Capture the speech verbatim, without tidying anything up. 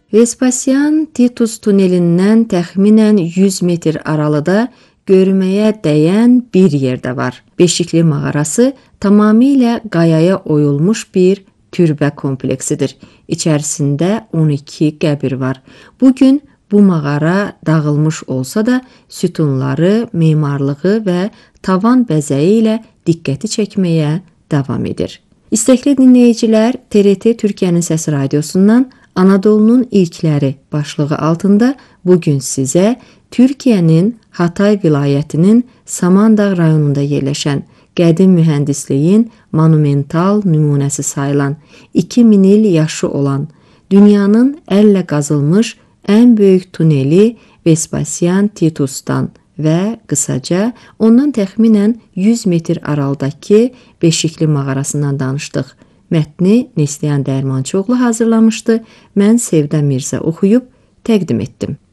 Vespasian Titus tunelindən təxminən yüz metr aralıda görməyə dəyən bir yerdə var. Beşikli mağarası tamamilə qayaya oyulmuş bir türbə kompleksidir. İçərisində on iki qəbir var. Bugün bu mağara dağılmış olsa da sütunları, memarlığı və tavan bəzəyi ilə diqqəti çəkməyə davam edir. İstəkli dinləyicilər, T R T Türkiyənin Səsi Radiosundan Anadolunun ilkləri başlığı altında bugün sizə Türkiyənin Hatay vilayətinin Samandağ rayonunda yerləşən qədim mühəndisliyin monumental nümunəsi sayılan, iki min il yaşı olan, dünyanın əllə qazılmış ən böyük tuneli Vespasian Titus'dan və qısaca ondan təxminən yüz metr aralıdakı Beşikli mağarasından danışdıq. Mətni Neslihan Dərmançıoğlu hazırlamışdı. Mən Sevda Mirzə oxuyub təqdim etdim.